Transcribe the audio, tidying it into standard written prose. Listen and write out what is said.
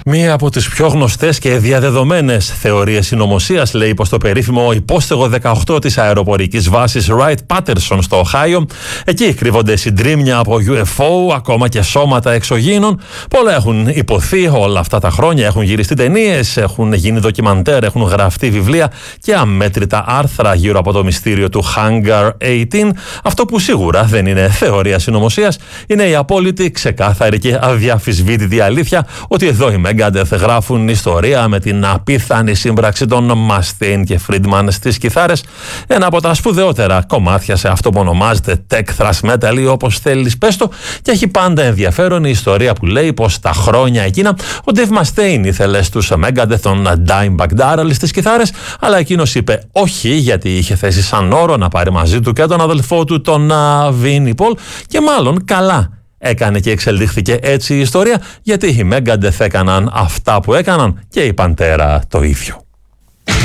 Μία από τις πιο γνωστές και διαδεδομένες θεωρίες συνωμοσίας λέει πως το περίφημο υπόστεγο 18 της αεροπορικής βάσης Wright-Patterson στο Οχάιο, εκεί κρύβονται συντρίμμια από UFO, ακόμα και σώματα εξωγήινων. Πολλά έχουν υποθεί όλα αυτά τα χρόνια, έχουν γυριστεί ταινίες, έχουν γίνει ντοκιμαντέρ, έχουν γραφτεί βιβλία και αμέτρητα άρθρα γύρω από το μυστήριο του Hangar 18. Αυτό που σίγουρα δεν είναι θεωρία συνωμοσίας είναι η απόλυτη, ξεκάθαρη και αδιαφυσβήτητη αλήθεια ότι εδώ οι Megadeth γράφουν ιστορία με την απίθανη σύμπραξη των Mustaine και Friedman στις κιθάρες, ένα από τα σπουδαιότερα κομμάτια σε αυτό που ονομάζεται tech thrash metal ή όπως θέλεις πες το, και έχει πάντα ενδιαφέρον η ιστορία που λέει πως τα χρόνια εκείνα ο Dave Mustaine ήθελε στους Megadeth τον Dimebag Darrell στις κιθάρες, αλλά εκείνος είπε όχι, γιατί είχε θέσει σαν όρο να πάρει μαζί του και τον αδελφό του τον Vinnie Paul, και μάλλον καλά έκανε και εξελίχθηκε έτσι η ιστορία, γιατί οι Megadeth έκαναν αυτά που έκαναν και η Παντέρα το ίδιο.